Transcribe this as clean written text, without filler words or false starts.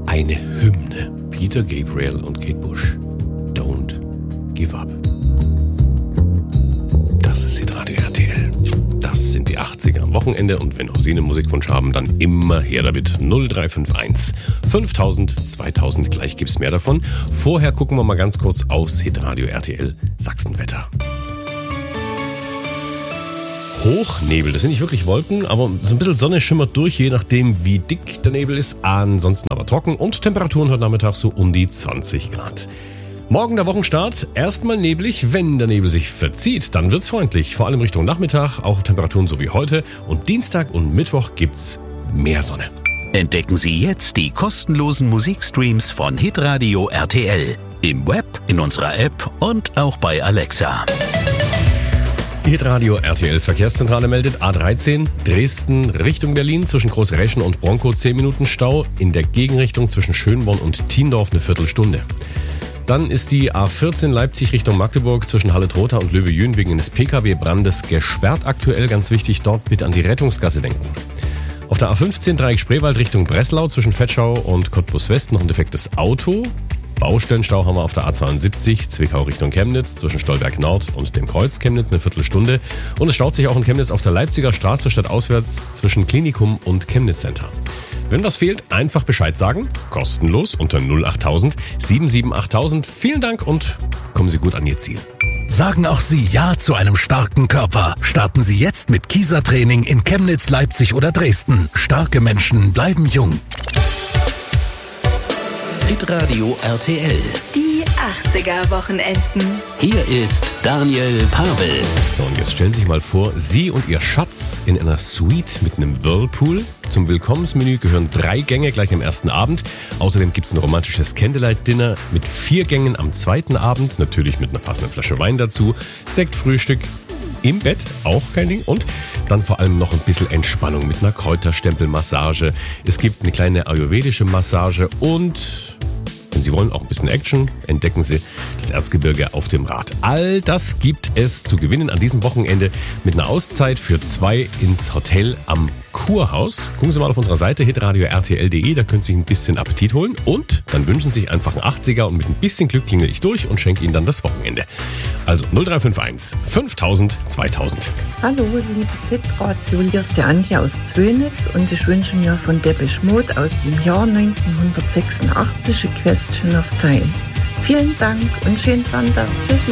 eine Hymne. Peter Gabriel und Kate Bush. Don't give up. Das ist Hitradio RTL. Das sind die 80er am Wochenende und wenn auch Sie einen Musikwunsch haben, dann immer her damit. 0351 5000 2000, gleich gibt's mehr davon. Vorher gucken wir mal ganz kurz aufs Hitradio RTL Sachsenwetter. Hochnebel, das sind nicht wirklich Wolken, aber so ein bisschen Sonne schimmert durch, je nachdem wie dick der Nebel ist. Ansonsten aber trocken und Temperaturen heute Nachmittag so um die 20 Grad. Morgen der Wochenstart, erstmal neblig, wenn der Nebel sich verzieht, dann wird's freundlich, vor allem Richtung Nachmittag, auch Temperaturen so wie heute und Dienstag und Mittwoch gibt's mehr Sonne. Entdecken Sie jetzt die kostenlosen Musikstreams von Hitradio RTL im Web, in unserer App und auch bei Alexa. Die Hitradio RTL Verkehrszentrale meldet A13 Dresden Richtung Berlin zwischen Großräschen und Bronkow 10 Minuten Stau, in der Gegenrichtung zwischen Schönborn und Thiendorf eine Viertelstunde. Dann ist die A14 Leipzig Richtung Magdeburg zwischen Halle-Trotha und Löwe-Jühn wegen eines Pkw-Brandes gesperrt. Aktuell ganz wichtig, dort bitte an die Rettungsgasse denken. Auf der A15 Dreieck Spreewald Richtung Breslau zwischen Vetschau und Cottbus West noch ein defektes Auto. Baustellenstau haben wir auf der A72 Zwickau Richtung Chemnitz zwischen Stolberg Nord und dem Kreuz Chemnitz eine Viertelstunde. Und es staut sich auch in Chemnitz auf der Leipziger Straße stadtauswärts zwischen Klinikum und Chemnitz Center. Wenn was fehlt, einfach Bescheid sagen. Kostenlos unter 08000 77 8000. Vielen Dank und kommen Sie gut an Ihr Ziel. Sagen auch Sie Ja zu einem starken Körper. Starten Sie jetzt mit Kieser-Training in Chemnitz, Leipzig oder Dresden. Starke Menschen bleiben jung. Hitradio RTL. Die 80er-Wochenenden. Hier ist Daniel Pavel. So, und jetzt stellen Sie sich mal vor, Sie und Ihr Schatz in einer Suite mit einem Whirlpool. Zum Willkommensmenü gehören 3 Gänge gleich am ersten Abend. Außerdem gibt es ein romantisches Candlelight-Dinner mit 4 Gängen am zweiten Abend. Natürlich mit einer passenden Flasche Wein dazu. Sektfrühstück im Bett, auch kein Ding. Und dann vor allem noch ein bisschen Entspannung mit einer Kräuterstempelmassage. Es gibt eine kleine ayurvedische Massage und wenn Sie wollen, auch ein bisschen Action, entdecken Sie das Erzgebirge auf dem Rad. All das gibt es zu gewinnen an diesem Wochenende mit einer Auszeit für 2 ins Hotel am Kurhaus. Gucken Sie mal auf unserer Seite hitradio.rtl.de, da können Sie sich ein bisschen Appetit holen und dann wünschen Sie sich einfach einen 80er und mit ein bisschen Glück klingel ich durch und schenke Ihnen dann das Wochenende. Also 0351 5000 2000. Hallo, liebes Hitradio, hier ist die Antje aus Zwönitz und ich wünsche mir von Depeche Mode aus dem Jahr 1986 A Question of Time. Vielen Dank und schönen Sonntag. Tschüssi.